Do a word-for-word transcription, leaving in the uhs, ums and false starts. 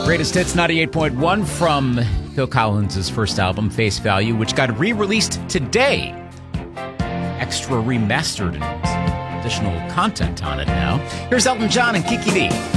Greatest Hits ninety-eight point one from Phil Collins' first album, Face Value, which got re-released today. Extra remastered and additional content on it now. Here's Elton John and Kiki D.